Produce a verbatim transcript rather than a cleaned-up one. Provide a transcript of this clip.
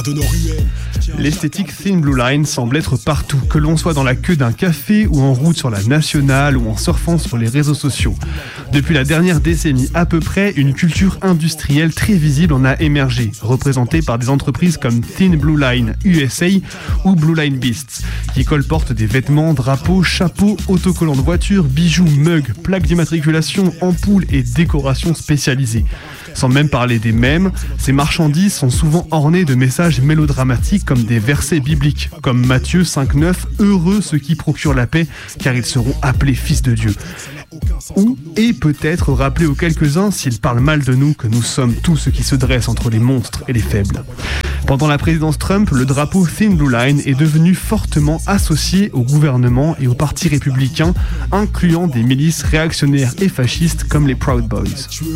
lumière de nos ruelles. L'esthétique Thin Blue Line semble être partout, que l'on soit dans la queue d'un café ou en route sur la nationale ou en surfant sur les réseaux sociaux. Depuis la dernière décennie à peu près, une culture industrielle très visible en a émergé, représentée par des entreprises comme Thin Blue Line U S A ou Blue Line Beasts, qui colportent des vêtements, drapeaux, chapeaux, autocollants de voitures, bijoux, mugs, plaques d'immatriculation, ampoules et décorations spécialisées. Sans même parler des mèmes, ces marchandises sont souvent ornées de messages mélodramatiques comme des versets bibliques, comme Matthieu cinq neuf, « Heureux ceux qui procurent la paix, car ils seront appelés fils de Dieu ». Ou, et peut-être rappeler aux quelques-uns, s'ils parlent mal de nous, que nous sommes tous ceux qui se dressent entre les monstres et les faibles. Pendant la présidence Trump, le drapeau Thin Blue Line est devenu fortement associé au gouvernement et au parti républicain, incluant des milices réactionnaires et fascistes comme les Proud Boys.